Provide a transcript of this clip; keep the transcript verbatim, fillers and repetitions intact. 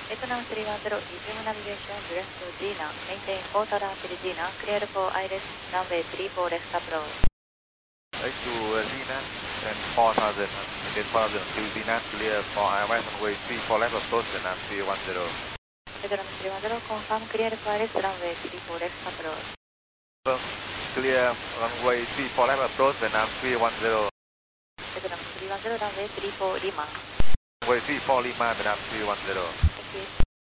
Vietnam three one zero, resume navigation direct to Gina. Maintain quarter until Gina. Clear for I L S runway three four left approach. X to uh, Gina and four thousand. Maintain four thousand to Gina. Clear for I L S runway three four left approach. Vietnam three one zero. Vietnam three one zero, confirm clear for I L S runway three four left approach. Vâng, clear runway three four left approach. Vietnam three one zero. Vietnam three one zero, runway three four Lima. Runway three four Lima. Vietnam three one zero. Thank you.